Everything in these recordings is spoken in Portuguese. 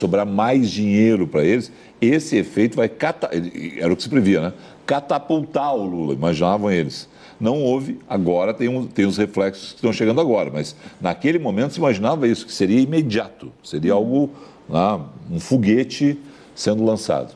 sobrar mais dinheiro para eles, esse efeito vai era o que se previa, né? Catapultar o Lula, imaginavam eles. Não houve, agora tem os reflexos que estão chegando agora, mas naquele momento se imaginava isso, que seria imediato, seria algo, um foguete sendo lançado.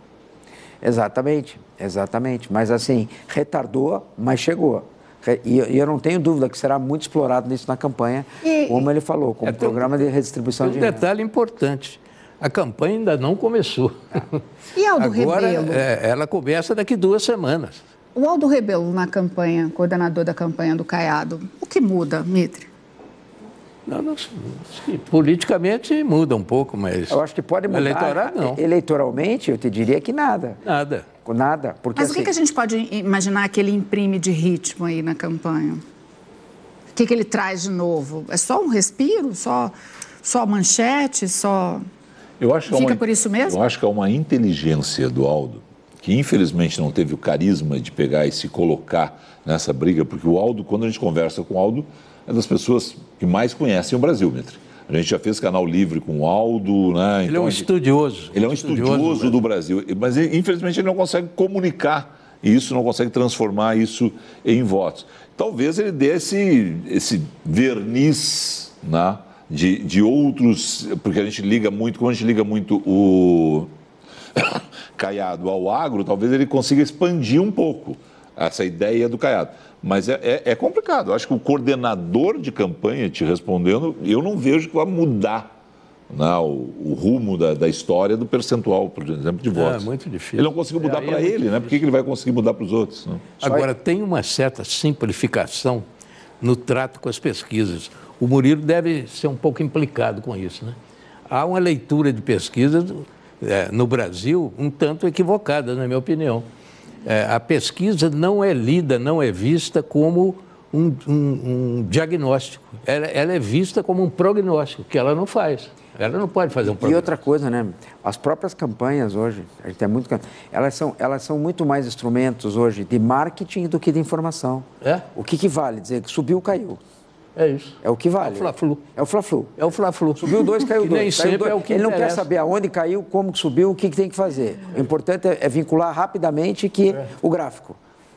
Exatamente, mas assim, retardou, mas chegou. E eu não tenho dúvida que será muito explorado nisso na campanha, como ele falou, como programa de redistribuição de renda. Tem um detalhe importante, a campanha ainda não começou. E Aldo Agora, Rebelo? Ela começa daqui 2 semanas. O Aldo Rebelo na campanha, coordenador da campanha do Caiado, o que muda, Mitre? Não, politicamente muda um pouco, mas... Eu acho que pode mudar. Eleitoralmente, não. Eleitoralmente, eu te diria que nada. Nada. Porque, mas o que a gente pode imaginar que ele imprime de ritmo aí na campanha? O que ele traz de novo? É só um respiro? Só manchete? Fica por isso mesmo? Eu acho que é uma inteligência do Aldo, que infelizmente não teve o carisma de pegar e se colocar nessa briga, porque o Aldo, quando a gente conversa com o Aldo, é das pessoas que mais conhecem o Brasil, Mitre. A gente já fez canal livre com o Aldo, né? Ele é um estudioso. Ele é um estudioso do Brasil, mas infelizmente ele não consegue comunicar isso, não consegue transformar isso em votos. Talvez ele dê esse verniz, né, de outros, porque a gente liga muito, quando a gente liga muito o Caiado ao agro, talvez ele consiga expandir um pouco essa ideia do Caiado. Mas é complicado. Eu acho que o coordenador de campanha, te respondendo, eu não vejo que vai mudar, né, o rumo da história do percentual, por exemplo, de votos. É muito difícil. Ele não conseguiu mudar para ele, né? Por que ele vai conseguir mudar para os outros? Né? Agora, tem uma certa simplificação no trato com as pesquisas. O Murilo deve ser um pouco implicado com isso, né? Há uma leitura de pesquisas no Brasil um tanto equivocada, na minha opinião. A pesquisa não é lida, não é vista como um diagnóstico. Ela é vista como um prognóstico, que ela não faz. Ela não pode fazer um prognóstico. E outra coisa, né? As próprias campanhas hoje, a gente elas são muito mais instrumentos hoje de marketing do que de informação. O que vale? Dizer que subiu, caiu. É isso. É o que vale. É o Fla-Flu. É o Fla-Flu. É o Fla-Flu. Subiu 2, caiu 2. Nem sempre é o que Ele não interessa. quer saber aonde caiu, como que subiu, o que tem que fazer. O importante é vincular rapidamente o gráfico.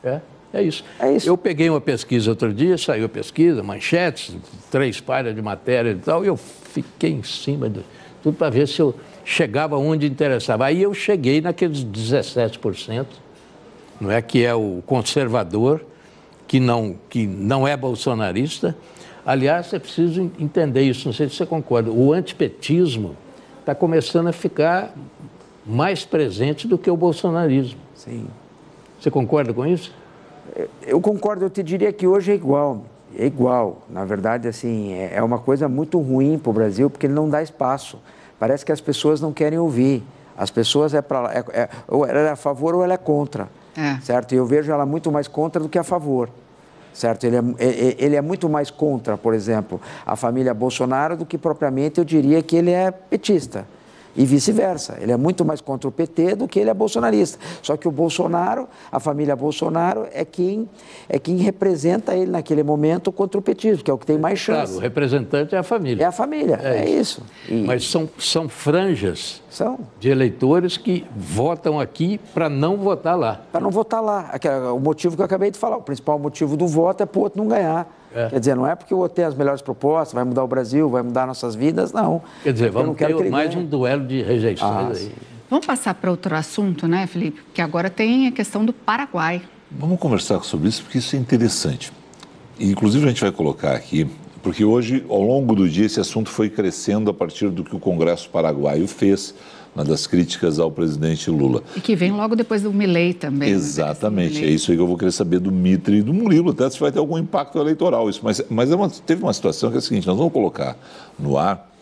É isso. É isso. Eu peguei uma pesquisa outro dia, saiu a pesquisa, manchetes, 3 páginas de matéria e tal, e eu fiquei em cima de tudo para ver se eu chegava onde interessava. Aí eu cheguei naqueles 17%, não é, que é o conservador, que não é bolsonarista. Aliás, é preciso entender isso, não sei se você concorda, o antipetismo está começando a ficar mais presente do que o bolsonarismo. Sim. Você concorda com isso? Eu concordo, eu te diria que hoje é igual. É igual. Na verdade, assim, é uma coisa muito ruim para o Brasil, porque ele não dá espaço. Parece que as pessoas não querem ouvir. As pessoas ou ela é a favor ou ela é contra. Certo? E eu vejo ela muito mais contra do que a favor. Certo? Ele é muito mais contra, por exemplo, a família Bolsonaro do que propriamente eu diria que ele é petista. E vice-versa. Ele é muito mais contra o PT do que ele é bolsonarista. Só que o Bolsonaro, a família Bolsonaro, é quem representa ele naquele momento contra o petismo, que é o que tem mais chance. Claro, o representante é a família. É a família, é isso. Mas são franjas de eleitores que votam aqui para não votar lá. Para não votar lá. O motivo que eu acabei de falar, o principal motivo do voto é para o outro não ganhar. Quer dizer, não é porque o outro tem as melhores propostas, vai mudar o Brasil, vai mudar nossas vidas, não. Quer dizer, vamos ter mais um duelo de rejeições aí. Vamos passar para outro assunto, né, Felipe? Que agora tem a questão do Paraguai. Vamos conversar sobre isso, porque isso é interessante. E, inclusive, a gente vai colocar aqui, porque hoje, ao longo do dia, esse assunto foi crescendo a partir do que o Congresso paraguaio fez, uma das críticas ao presidente Lula. E que vem logo depois do Milei também. Exatamente, é isso aí que eu vou querer saber do Mitre e do Murilo, até se vai ter algum impacto eleitoral isso. Mas teve uma situação que é a seguinte, nós vamos colocar no ar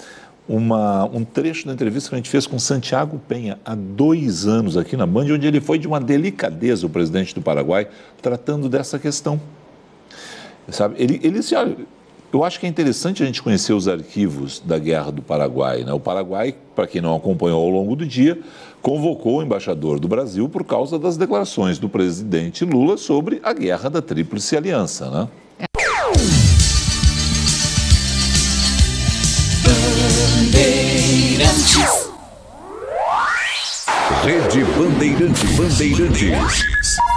um trecho da entrevista que a gente fez com Santiago Penha há 2 anos aqui na Band, onde ele foi de uma delicadeza, o presidente do Paraguai, tratando dessa questão. Sabe, ele se... Eu acho que é interessante a gente conhecer os arquivos da Guerra do Paraguai, né? O Paraguai, para quem não acompanhou ao longo do dia, convocou o embaixador do Brasil por causa das declarações do presidente Lula sobre a Guerra da Tríplice Aliança, né? Bandeirantes. Rede Bandeirantes.